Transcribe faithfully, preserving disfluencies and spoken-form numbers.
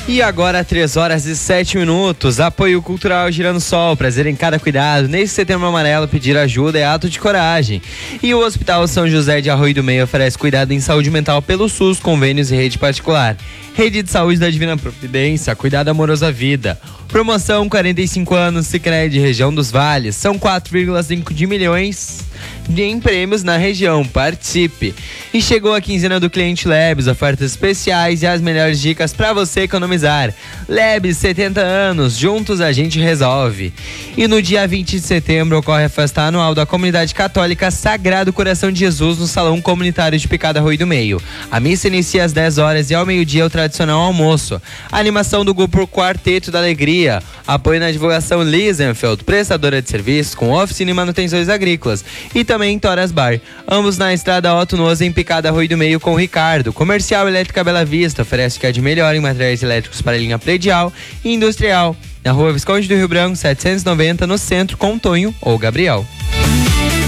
E agora, três horas e sete minutos. Apoio Cultural Girando Sol. Prazer em cada cuidado. Nesse Setembro Amarelo, pedir ajuda é ato de coragem. E o Hospital São José de Arroio do Meio oferece cuidado em saúde mental pelo SUS, convênios e rede particular. Rede de Saúde da Divina Providência, cuidado amoroso à vida. Promoção quarenta e cinco anos, Sicredi, região dos Vales. São quatro vírgula cinco de milhões em prêmios na região. Participe. E chegou a quinzena do Cliente Labs, ofertas especiais e as melhores dicas para você economizar. Labs, setenta anos, juntos a gente resolve. E no dia vinte de setembro ocorre a festa anual da Comunidade Católica Sagrado Coração de Jesus no Salão Comunitário de Picada Arroio do Meio. A missa inicia às dez horas e ao meio-dia o tradicional almoço. A animação do grupo Quarteto da Alegria. Apoio na divulgação Lisenfeld, prestadora de serviços com oficina e manutenções agrícolas. E também Toras Bar, ambos na estrada Otto Noza em Picada Arroio do Meio com o Ricardo. Comercial Elétrica Bela Vista, oferece o que é de melhor em materiais elétricos para linha predial e industrial. Na rua Visconde do Rio Branco, setecentos e noventa, no centro, com Tonho ou Gabriel.